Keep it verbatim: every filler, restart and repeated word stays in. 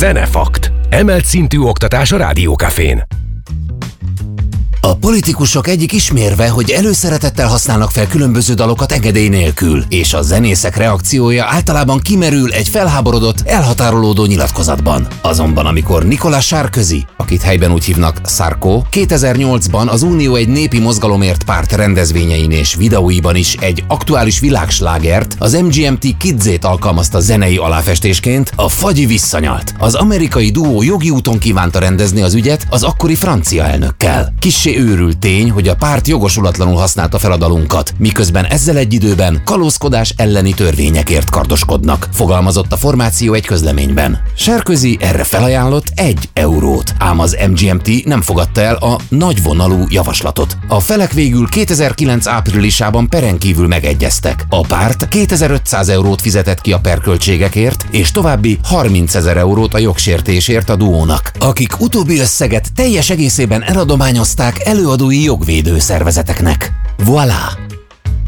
Zenefakt. Emelt szintű oktatás a Rádiókafén. A politikusok egyik ismérve, hogy előszeretettel használnak fel különböző dalokat engedély nélkül, és a zenészek reakciója általában kimerül egy felháborodott, elhatárolódó nyilatkozatban. Azonban amikor Nicolas Sarkozy, akit helyben úgy hívnak Sarko, kétezer-nyolcban az Unió egy népi mozgalomért párt rendezvényein és videóiban is egy aktuális világslágert, az em gé em té Kidzét alkalmazta zenei aláfestésként, a fagyi visszanyalt. Az amerikai duó jogi úton kívánta rendezni az ügyet az akkori francia elnökkel. Kissé őrült tény, hogy a párt jogosulatlanul használta fel a dalunkat, miközben ezzel egy időben kalózkodás elleni törvényekért kardoskodnak, fogalmazott a formáció egy közleményben. Sarkozy erre felajánlott egy eurót, ám az em gé em té nem fogadta el a nagyvonalú javaslatot. A felek végül kétezer-kilenc áprilisában peren kívül megegyeztek. A párt kétezer-ötszáz eurót fizetett ki a perköltségekért, és további harmincezer eurót a jogsértésért a duónak, akik utóbbi összeget teljes egészében eladományozták előadói jogvédő szervezeteknek. Voilà!